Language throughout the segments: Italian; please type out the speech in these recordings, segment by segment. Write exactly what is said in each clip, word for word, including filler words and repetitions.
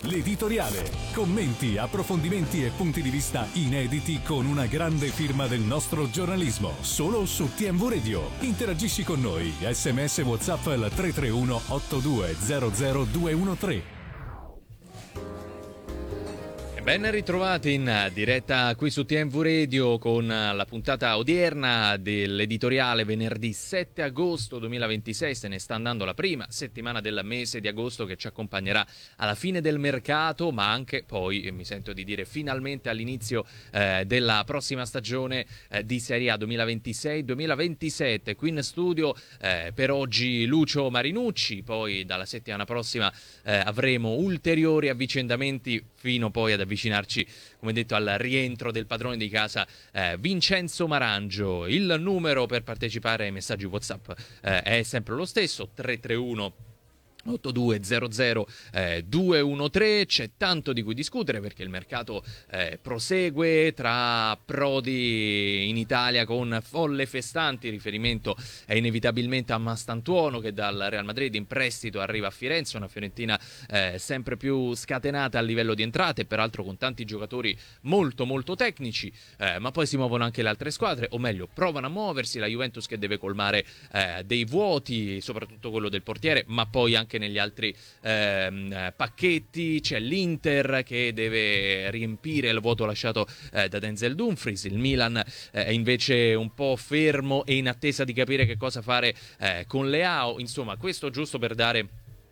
L'editoriale. Commenti, approfondimenti e punti di vista inediti con una grande firma del nostro giornalismo. Solo su T M V Radio. Interagisci con noi. S M S WhatsApp al tre tre uno otto due zero zero due uno tre. Ben ritrovati in diretta qui su T M V Radio con la puntata odierna dell'editoriale venerdì sette agosto duemilaventisei. Se ne sta andando la prima settimana del mese di agosto che ci accompagnerà alla fine del mercato, ma anche poi, mi sento di dire, finalmente all'inizio eh, della prossima stagione eh, di Serie A duemilaventisei duemilaventisette. Qui in studio eh, per oggi Lucio Marinucci, poi dalla settimana prossima eh, avremo ulteriori avvicendamenti fino poi ad avvicinarci, come detto, al rientro del padrone di casa eh, Vincenzo Marangio. Il numero per partecipare ai messaggi WhatsApp eh, è sempre lo stesso, tre tre uno otto due zero zero due uno tre. C'è tanto di cui discutere perché il mercato eh, prosegue tra approdi in Italia con folle festanti. Riferimento è inevitabilmente a Mastantuono, che dal Real Madrid in prestito arriva a Firenze, una Fiorentina eh, sempre più scatenata a livello di entrate, peraltro con tanti giocatori molto molto tecnici, eh, ma poi si muovono anche le altre squadre, o meglio provano a muoversi. La Juventus che deve colmare eh, dei vuoti, soprattutto quello del portiere, ma poi anche negli altri ehm, pacchetti. C'è l'Inter che deve riempire il vuoto lasciato eh, da Denzel Dumfries. Il Milan eh, è invece un po' fermo e in attesa di capire che cosa fare eh, con Leao. Insomma, questo giusto per dare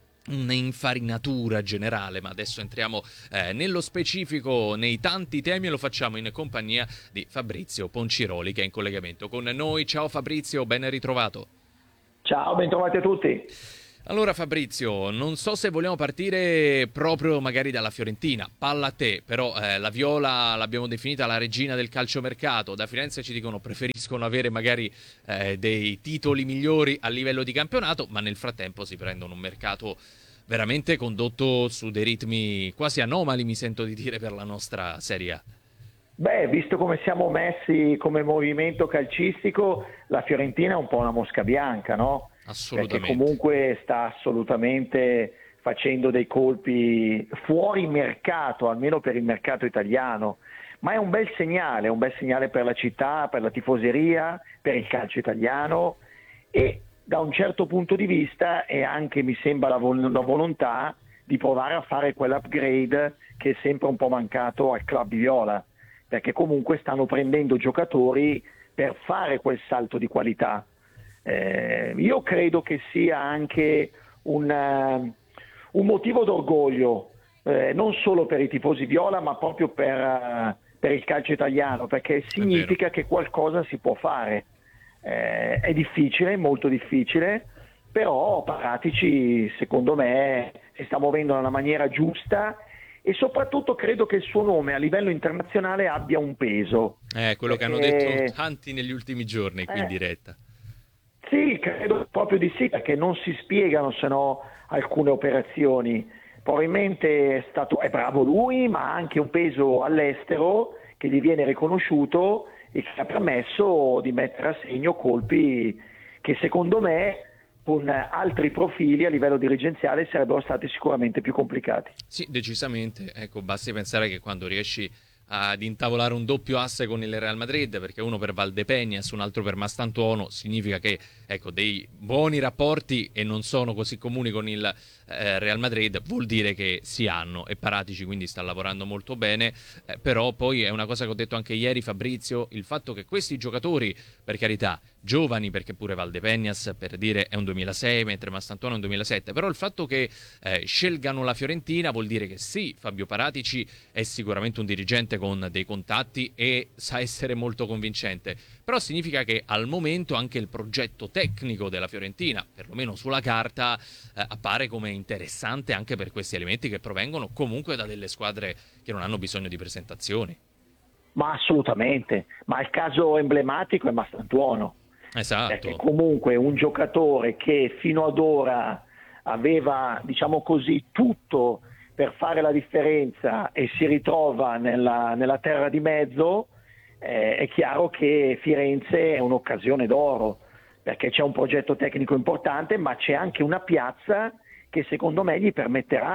un'infarinatura generale, ma adesso entriamo eh, nello specifico, nei tanti temi, e lo facciamo in compagnia di Fabrizio Ponciroli, che è in collegamento con noi. Ciao Fabrizio, ben ritrovato. Ciao, ben trovati a tutti. Allora Fabrizio, non so se vogliamo partire proprio magari dalla Fiorentina, palla a te, però eh, la Viola l'abbiamo definita la regina del calciomercato. Da Firenze ci dicono preferiscono avere magari eh, dei titoli migliori a livello di campionato, ma nel frattempo si prendono un mercato veramente condotto su dei ritmi quasi anomali, mi sento di dire, per la nostra Serie A. Beh, visto come siamo messi come movimento calcistico, la Fiorentina è un po' una mosca bianca, no? Assolutamente. Perché comunque sta assolutamente facendo dei colpi fuori mercato, almeno per il mercato italiano, ma è un bel segnale, è un bel segnale per la città, per la tifoseria, per il calcio italiano, e da un certo punto di vista è anche, mi sembra, la, vol- la volontà di provare a fare quell'upgrade che è sempre un po' mancato al club viola, perché comunque stanno prendendo giocatori per fare quel salto di qualità. Eh, io credo che sia anche un, uh, un motivo d'orgoglio, eh, non solo per i tifosi viola, ma proprio per, uh, per il calcio italiano, perché significa che qualcosa si può fare. Eh, è difficile, molto difficile, però Paratici secondo me si sta muovendo nella maniera giusta, e soprattutto credo che il suo nome a livello internazionale abbia un peso. Eh, quello perché... che hanno detto tanti negli ultimi giorni qui eh, in diretta. Sì, credo proprio di sì, perché non si spiegano se no alcune operazioni. Probabilmente è stato è bravo lui, ma ha anche un peso all'estero che gli viene riconosciuto e che ha permesso di mettere a segno colpi che secondo me con altri profili a livello dirigenziale sarebbero stati sicuramente più complicati. Sì, decisamente. Ecco, basti pensare che quando riesci ad intavolare un doppio asse con il Real Madrid, perché uno per Valdepeñas, un altro per Mastantuono, significa che, ecco, dei buoni rapporti, e non sono così comuni con il eh, Real Madrid, vuol dire che si hanno, e Paratici quindi sta lavorando molto bene. Eh, però poi è una cosa che ho detto anche ieri, Fabrizio, il fatto che questi giocatori, per carità, giovani, perché pure Valdepeñas, per dire, è un duemilasei, mentre Mastantuono è un duemilasette, però il fatto che eh, scelgano la Fiorentina vuol dire che sì, Fabio Paratici è sicuramente un dirigente con dei contatti e sa essere molto convincente, però significa che al momento anche il progetto tecnico della Fiorentina, perlomeno sulla carta, eh, appare come interessante anche per questi elementi che provengono comunque da delle squadre che non hanno bisogno di presentazioni. Ma assolutamente, ma il caso emblematico è Mastantuono. Esatto. Perché comunque un giocatore che fino ad ora aveva, diciamo così, tutto per fare la differenza e si ritrova nella, nella terra di mezzo, eh, è chiaro che Firenze è un'occasione d'oro, perché c'è un progetto tecnico importante, ma c'è anche una piazza che secondo me gli permetterà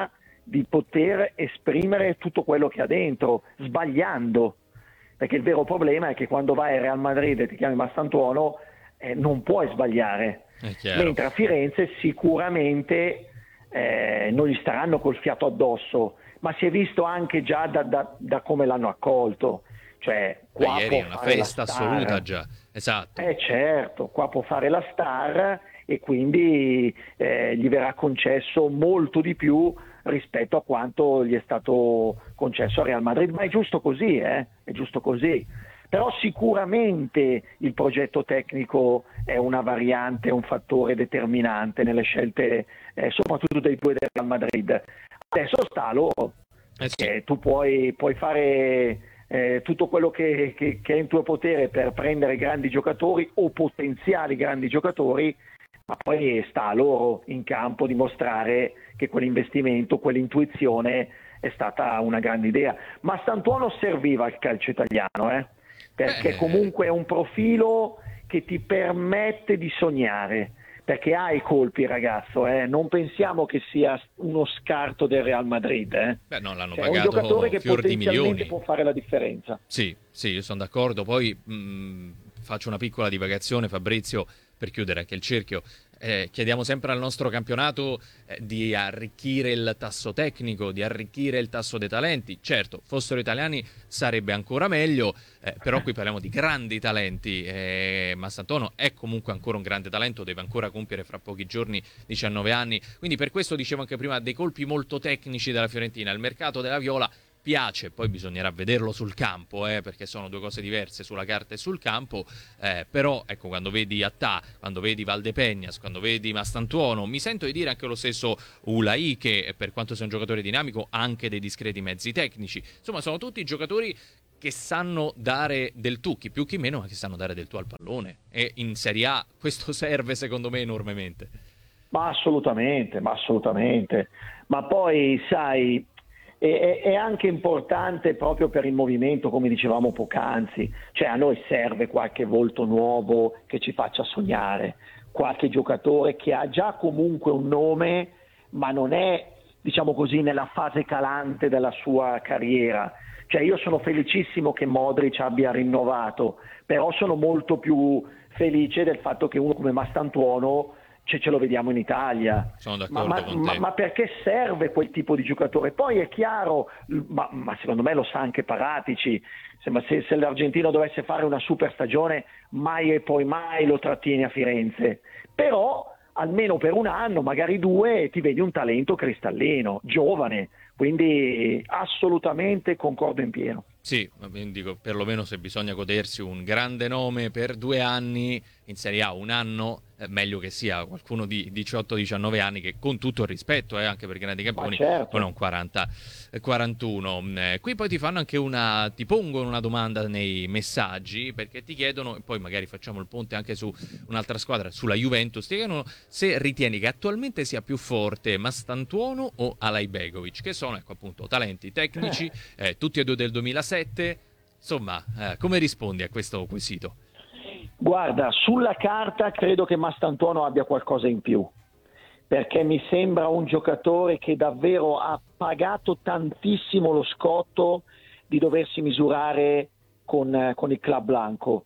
di poter esprimere tutto quello che ha dentro, sbagliando, perché il vero problema è che quando vai al Real Madrid e ti chiami Mastantuono eh, non puoi sbagliare, mentre a Firenze sicuramente eh, non gli staranno col fiato addosso, ma si è visto anche già da, da, da come l'hanno accolto, cioè qua Beh, ieri è una festa assoluta già, esatto. Eh certo, qua può fare la star e quindi eh, gli verrà concesso molto di più rispetto a quanto gli è stato concesso a Real Madrid, ma è giusto così, eh? È giusto così. Però sicuramente il progetto tecnico è una variante, un fattore determinante nelle scelte, eh, soprattutto dei due del Real Madrid. Adesso sta a loro, eh sì. eh, tu puoi, puoi fare eh, tutto quello che, che, che è in tuo potere per prendere grandi giocatori o potenziali grandi giocatori, ma poi sta a loro in campo dimostrare che quell'investimento, quell'intuizione è stata una grande idea. Ma Mastantuono serviva al calcio italiano, eh? Perché Beh. comunque è un profilo che ti permette di sognare, perché ha i colpi il ragazzo, eh? Non pensiamo che sia uno scarto del Real Madrid. Eh? Beh, no, l'hanno cioè, è un pagato giocatore che fior di potenzialmente milioni. può fare la differenza. Sì, sì, io sono d'accordo. Poi mh, faccio una piccola divagazione, Fabrizio, per chiudere anche il cerchio. Eh, chiediamo sempre al nostro campionato eh, di arricchire il tasso tecnico, di arricchire il tasso dei talenti. Certo, fossero italiani sarebbe ancora meglio, eh, però qui parliamo di grandi talenti. Eh, Mastantuono è comunque ancora un grande talento, deve ancora compiere fra pochi giorni diciannove anni, quindi per questo dicevo anche prima dei colpi molto tecnici della Fiorentina. Il mercato della Viola piace, poi bisognerà vederlo sul campo, eh, perché sono due cose diverse sulla carta e sul campo, eh, però ecco, quando vedi Attà, quando vedi Valdepeñas, quando vedi Mastantuono, mi sento di dire anche lo stesso Ulai, che per quanto sia un giocatore dinamico ha anche dei discreti mezzi tecnici, insomma sono tutti giocatori che sanno dare del tu, chi più chi meno, ma che sanno dare del tu al pallone, e in Serie A questo serve secondo me enormemente. Ma assolutamente, ma assolutamente, ma poi sai, è, è anche importante proprio per il movimento, come dicevamo poc'anzi, cioè a noi serve qualche volto nuovo che ci faccia sognare, qualche giocatore che ha già comunque un nome, ma non è, diciamo così, nella fase calante della sua carriera. Cioè io sono felicissimo che Modric abbia rinnovato, però sono molto più felice del fatto che uno come Mastantuono ce, ce lo vediamo in Italia. Sono d'accordo ma, con ma, te. ma perché serve quel tipo di giocatore? Poi è chiaro, ma, ma secondo me lo sa anche Paratici, se, se l'Argentino dovesse fare una super stagione mai e poi mai lo trattieni a Firenze, però almeno per un anno, magari due, ti vedi un talento cristallino, giovane, quindi assolutamente concordo in pieno. Sì, dico, perlomeno se bisogna godersi un grande nome per due anni in Serie A, un anno, eh, meglio che sia qualcuno di diciotto diciannove anni che, con tutto il rispetto, eh, anche per grandi campioni, certo. poi non quaranta quarantuno. Eh, qui poi ti fanno anche una, ti pongono una domanda nei messaggi, perché ti chiedono, e poi magari facciamo il ponte anche su un'altra squadra, sulla Juventus, ti chiedono se ritieni che attualmente sia più forte Mastantuono o Alajbegovic, che sono, ecco appunto, talenti tecnici, eh. Eh, tutti e due del duemilasette. Insomma, eh, come rispondi a questo quesito? Guarda, sulla carta credo che Mastantuono abbia qualcosa in più, perché mi sembra un giocatore che davvero ha pagato tantissimo lo scotto di doversi misurare con, con il Club Blanco,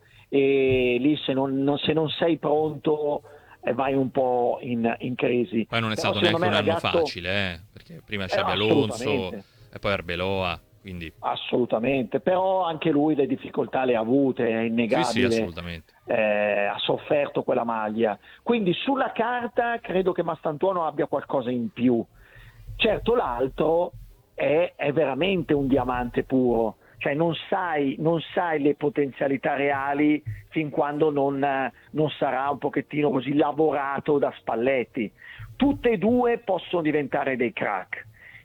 e lì se non, non, se non sei pronto eh, vai un po' in, in crisi. Poi non è Però stato neanche un ragazzo... anno facile, eh, perché prima Xabi eh, Alonso e poi Arbeloa. Quindi... Assolutamente, però anche lui le difficoltà le ha avute, è innegabile. Sì, sì, assolutamente. Eh, ha sofferto quella maglia. Quindi sulla carta credo che Mastantuono abbia qualcosa in più. Certo, l'altro è, è veramente un diamante puro, cioè non sai, non sai le potenzialità reali fin quando non, non sarà un pochettino così lavorato da Spalletti. Tutte e due possono diventare dei crack.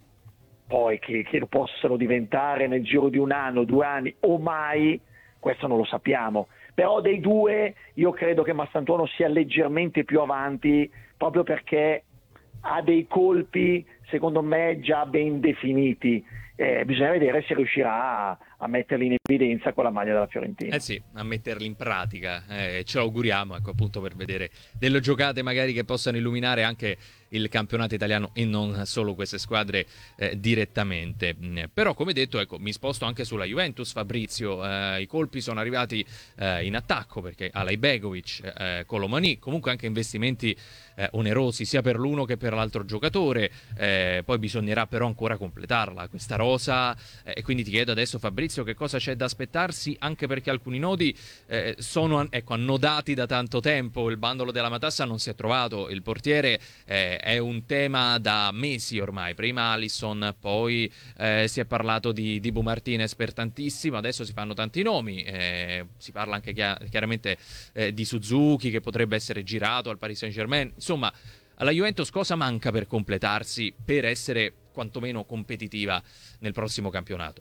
Poi che, che lo possano diventare nel giro di un anno, due anni o mai, questo non lo sappiamo. Però dei due io credo che Mastantuono sia leggermente più avanti, proprio perché ha dei colpi, secondo me, già ben definiti. Eh, bisogna vedere se riuscirà a, a metterli in evidenza con la maglia della Fiorentina. Eh sì, a metterli in pratica, eh, ce lo auguriamo, ecco, appunto, per vedere delle giocate magari che possano illuminare anche il campionato italiano e non solo queste squadre eh, direttamente. Però, come detto, ecco, mi sposto anche sulla Juventus, Fabrizio. Eh, i colpi sono arrivati eh, in attacco, perché Alajbegovic, eh, Colomani, comunque anche investimenti eh, onerosi sia per l'uno che per l'altro giocatore. Eh, poi bisognerà però ancora completarla questa rosa, eh, e quindi ti chiedo adesso, Fabrizio, che cosa c'è da aspettarsi, anche perché alcuni nodi eh, sono ecco, annodati da tanto tempo. Il bandolo della Matassa non si è trovato, il portiere eh, è un tema da mesi ormai. Prima Alisson, poi eh, si è parlato di, di Bu Martinez per tantissimo, adesso si fanno tanti nomi, eh, si parla anche chia- chiaramente eh, di Suzuki che potrebbe essere girato al Paris Saint-Germain. Insomma, alla Juventus cosa manca per completarsi, per essere quantomeno competitiva nel prossimo campionato?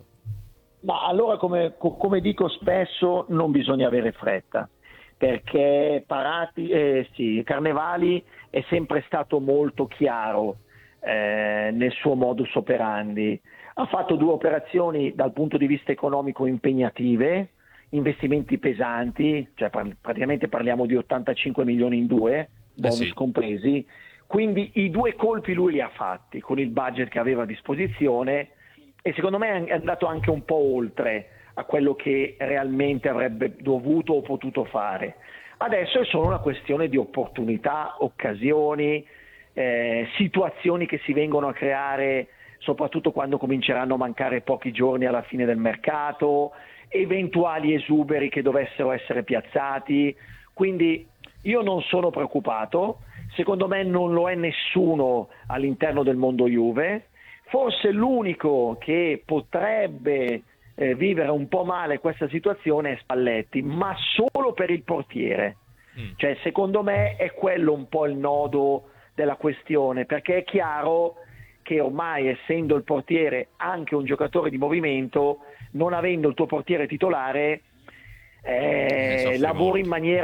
Ma allora, come, come dico spesso, non bisogna avere fretta, perché Parati, eh, sì, Carnevali è sempre stato molto chiaro eh, nel suo modus operandi. Ha fatto due operazioni dal punto di vista economico impegnative, investimenti pesanti, cioè par- praticamente parliamo di ottantacinque milioni in due, bonus eh sì. compresi, quindi i due colpi lui li ha fatti con il budget che aveva a disposizione, e secondo me è andato anche un po' oltre a quello che realmente avrebbe dovuto o potuto fare. Adesso è solo una questione di opportunità, occasioni, eh, situazioni che si vengono a creare soprattutto quando cominceranno a mancare pochi giorni alla fine del mercato, eventuali esuberi che dovessero essere piazzati. Quindi io non sono preoccupato, secondo me non lo è nessuno all'interno del mondo Juve. Forse l'unico che potrebbe eh, vivere un po' male questa situazione è Spalletti, ma solo per il portiere. Mm. Cioè, secondo me è quello un po' il nodo della questione, perché è chiaro che ormai, essendo il portiere anche un giocatore di movimento, non avendo il tuo portiere titolare, eh, lavori in maniera